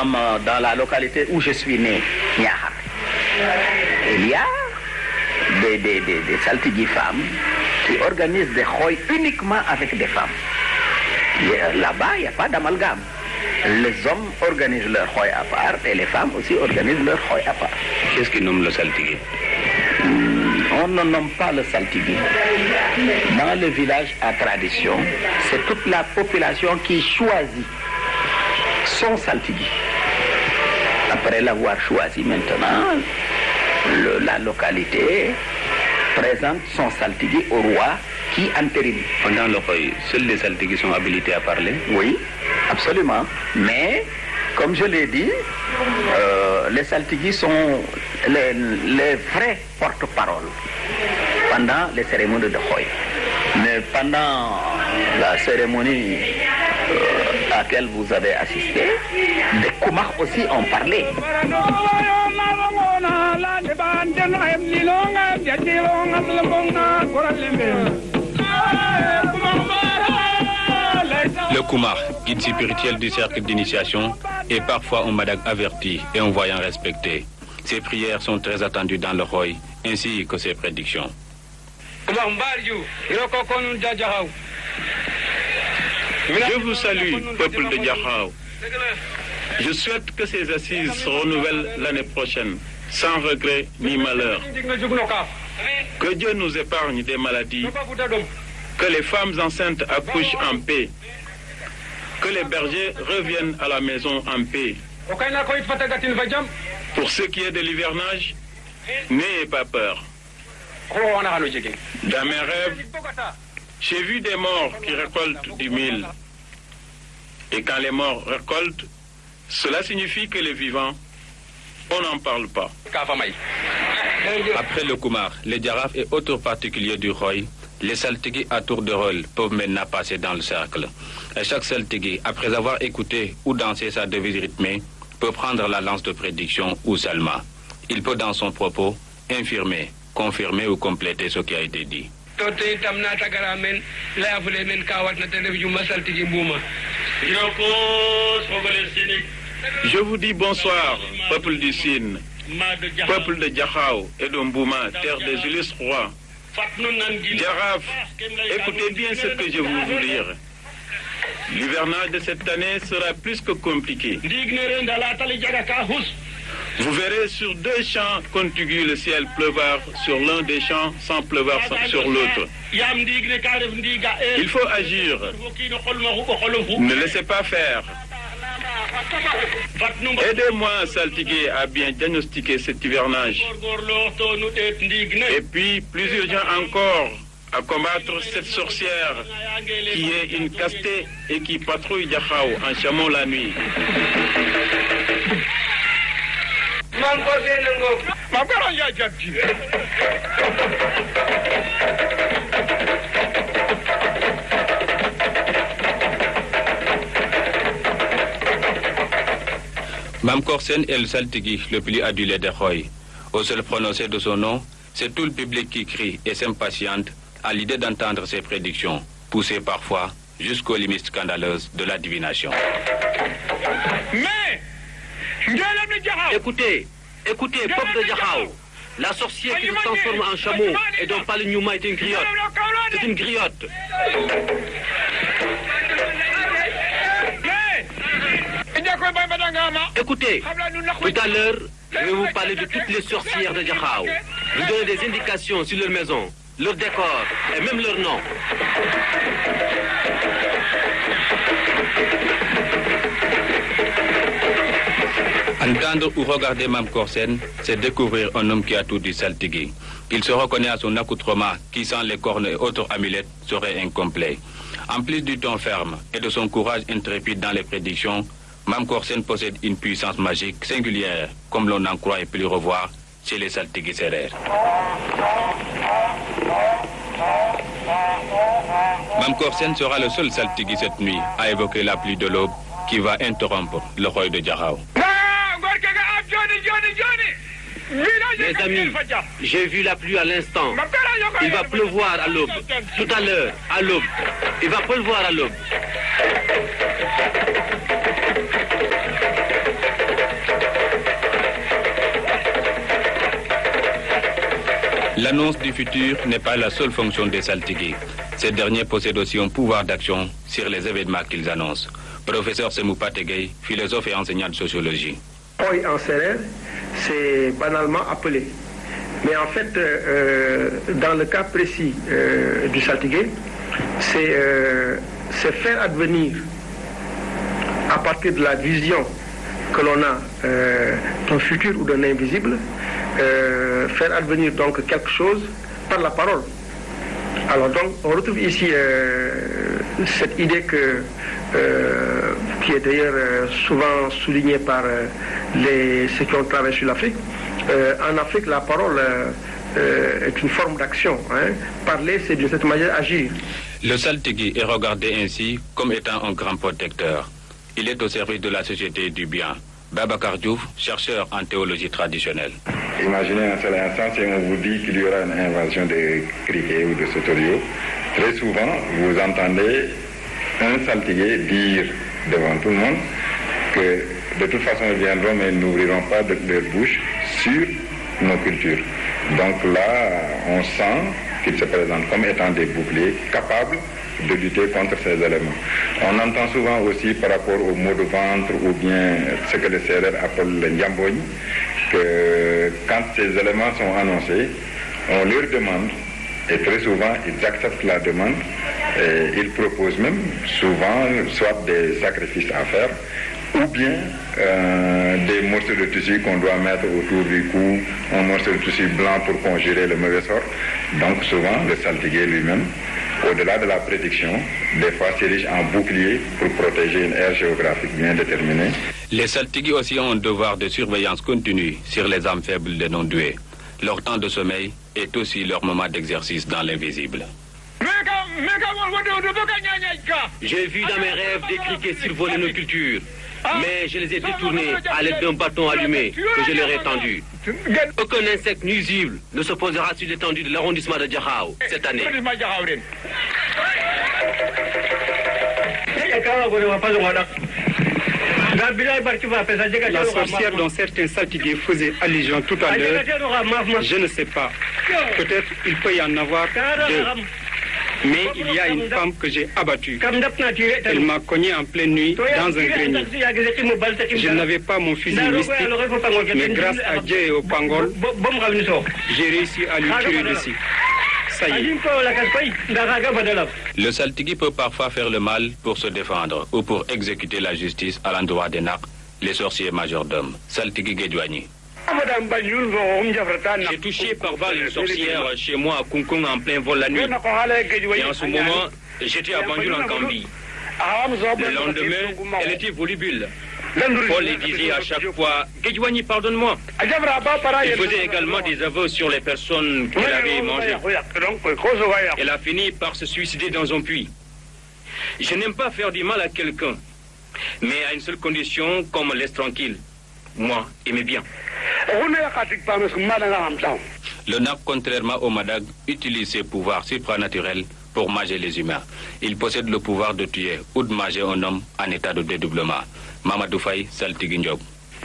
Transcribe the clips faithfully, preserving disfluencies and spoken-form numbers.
dans, ma, dans la localité où je suis né, Niahar, il y a des, des, des, des saltigui femmes qui organisent des khoy uniquement avec des femmes. Là-bas, il n'y a pas d'amalgame. Les hommes organisent leur khoy à part et les femmes aussi organisent leur khoy à part. Qu'est-ce qu'ils nomment le saltigui? On ne nomme pas le saltigui. Dans le village à tradition, c'est toute la population qui choisit son saltigui. Après l'avoir choisi maintenant, le, la localité présente son saltigui au roi qui entérine. Pendant le khoy, seuls les saltiguis sont habilités à parler? Oui, absolument. Mais, comme je l'ai dit, euh, les saltiguis sont les, les vrais porte-parole pendant les cérémonies de khoy. Mais pendant la cérémonie euh, à laquelle vous avez assisté, des Koumars aussi ont parlé. Le Koumar, guide spirituel du cercle d'initiation, est parfois un madag averti et un voyant respecté. Ses prières sont très attendues dans le Khoy, ainsi que ses prédictions. Je vous salue, peuple de Diakhao. Je souhaite que ces assises se renouvellent l'année prochaine, sans regret ni malheur. Que Dieu nous épargne des maladies, que les femmes enceintes accouchent en paix, que les bergers reviennent à la maison en paix. Pour ce qui est de l'hivernage, n'ayez pas peur. Dans mes rêves, j'ai vu des morts qui récoltent du mil. Et quand les morts récoltent, cela signifie que les vivants, on n'en parle pas. Après le Koumar, les Djaraf et autres particuliers du Khoy, les saltigui à tour de rôle peuvent maintenant passer dans le cercle. Et chaque saltigui, après avoir écouté ou dansé sa devise rythmée, peut prendre la lance de prédiction ou salma. Il peut dans son propos infirmer, confirmer ou compléter ce qui a été dit. Je vous dis bonsoir, peuple du Sine, peuple de Diakhao et de Mbouma, terre des illustres rois. Djaraf, écoutez bien ce que je vais vous dire. L'hivernage de cette année sera plus que compliqué. Vous verrez sur deux champs contigus le ciel pleuvoir sur l'un des champs sans pleuvoir sur l'autre. Il faut agir. Ne laissez pas faire. Aidez-moi, saltigué, à bien diagnostiquer cet hivernage. Et puis, plus urgent encore, à combattre cette sorcière qui est une castée et qui patrouille Diakhao en chameau la nuit. Mam Korsen est le saltigui le plus adulé des Khoy. Au seul prononcé de son nom, c'est tout le public qui crie et s'impatiente à l'idée d'entendre ses prédictions, poussées parfois jusqu'aux limites scandaleuses de la divination. Mais Écoutez, écoutez, peuple de Diakhao, la sorcière qui se transforme en chameau et dont parle Nyouma est une griotte. C'est une griotte. Écoutez, tout à l'heure, je vais vous parler de toutes les sorcières de Diakhao. Vous donner des indications sur leur maison, leur décor et même leur nom. Entendre ou regarder Mam Korsen, c'est découvrir un homme qui a tout du saltigui. Il se reconnaît à son accoutrement qui, sans les cornes et autres amulettes, serait incomplet. En plus du ton ferme et de son courage intrépide dans les prédictions, Mam Korsen possède une puissance magique singulière, comme l'on en croit et peut le revoir chez les saltigui serrères. Mam Korsen sera le seul saltigui cette nuit à évoquer la pluie de l'aube qui va interrompre le Khoy de Diakhao. Mes amis, j'ai vu la pluie à l'instant. Il va pleuvoir à l'aube. Tout à l'heure, à l'aube. Il va pleuvoir à l'aube. L'annonce du futur n'est pas la seule fonction des saltigués. Ces derniers possèdent aussi un pouvoir d'action sur les événements qu'ils annoncent. Professeur Semou Pategay, philosophe et enseignant de sociologie. Oy en sérère, c'est banalement appelé. Mais en fait, euh, dans le cas précis euh, du saltigué, c'est euh, faire advenir, à partir de la vision que l'on a euh, d'un futur ou d'un invisible, euh, faire advenir donc quelque chose par la parole. Alors donc, on retrouve ici euh, cette idée que, euh, qui est d'ailleurs euh, souvent soulignée par euh, les, ceux qui ont travaillé sur l'Afrique. Euh, en Afrique, la parole euh, euh, est une forme d'action. Hein. Parler, c'est d'une certaine manière agir. Le saltigui est regardé ainsi comme étant un grand protecteur. Il est au service de la société du bien. Babacar Diouf, chercheur en théologie traditionnelle. Imaginez un seul instant si on vous dit qu'il y aura une invasion de criquets ou de sauteriaux. Très souvent, vous entendez un saltigué dire devant tout le monde que de toute façon ils viendront mais ils n'ouvriront pas de leur bouche sur nos cultures. Donc là, on sent qu'ils se présentent comme étant des boucliers capables de lutter contre ces éléments. On entend souvent aussi par rapport au maux de ventre ou bien ce que les Sérères appellent le njamboñ, que quand ces éléments sont annoncés, on leur demande, et très souvent ils acceptent la demande, et ils proposent même souvent soit des sacrifices à faire, ou bien euh, des morceaux de tissu qu'on doit mettre autour du cou, un morceau de tissu blanc pour conjurer le mauvais sort. Donc souvent le saltigué lui-même, au-delà de la prédiction, des fois s'érige en bouclier pour protéger une aire géographique bien déterminée. Les saltiguis aussi ont un devoir de surveillance continue sur les âmes faibles des non-doués. Leur temps de sommeil est aussi leur moment d'exercice dans l'invisible. J'ai vu dans mes rêves des criquets survoler nos cultures, mais je les ai détournés à l'aide d'un bâton allumé que je leur ai tendu. Aucun insecte nuisible ne se posera sur l'étendue de l'arrondissement de Diakhao cette année. La sorcière dont certains saltigués faisaient allusion tout à l'heure, je ne sais pas. Peut-être il peut y en avoir deux. Mais il y a une femme que j'ai abattue. Elle m'a cogné en pleine nuit dans un grenier. Je n'avais pas mon fusil mystique, mais grâce à Dieu et au Pangol, j'ai réussi à lui tirer dessus. Ça y est. Le saltigui peut parfois faire le mal pour se défendre ou pour exécuter la justice à l'endroit des Nak, les sorciers majordomes. Saltigui Guédouani. J'ai touché par balle une sorcière chez moi à Kunkung en plein vol la nuit. Et en ce moment, j'étais à Banjul en Gambie. Le lendemain, elle était volubile. Paul lui disait à chaque fois « Guédouani, pardonne-moi ». Il faisait également des aveux sur les personnes qu'elle avait mangées. Elle a fini par se suicider dans un puits. Je n'aime pas faire du mal à quelqu'un, mais à une seule condition qu'on me laisse tranquille. Moi, aimez bien. Le Nak, contrairement au Madag, utilise ses pouvoirs supranaturels pour manger les humains. Il possède le pouvoir de tuer ou de manger un homme en état de dédoublement. Mamadou Faye, Saltigui Ndiob.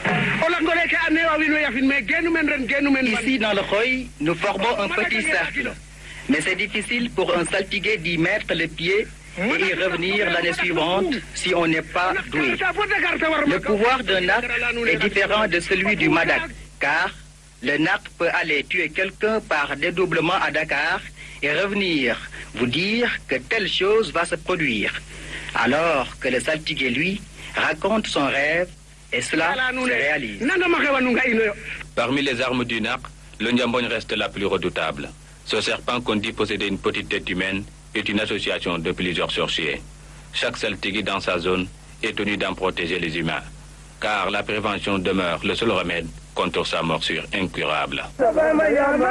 Ici, dans le Khoy, nous formons un petit cercle. Mais c'est difficile pour un saltigué d'y mettre les pieds et y revenir l'année suivante si on n'est pas doué. Le pouvoir d'un Nak est différent de celui du Madak, car le Nak peut aller tuer quelqu'un par dédoublement à Dakar et revenir vous dire que telle chose va se produire. Alors que le saltigué, lui, raconte son rêve et cela se réalise. Parmi les armes du Nak, le Njamboñ reste la plus redoutable. Ce serpent qu'on dit posséder une petite tête humaine est une association de plusieurs sorciers. Chaque saltigui dans sa zone est tenu d'en protéger les humains, car la prévention demeure le seul remède contre sa morsure incurable.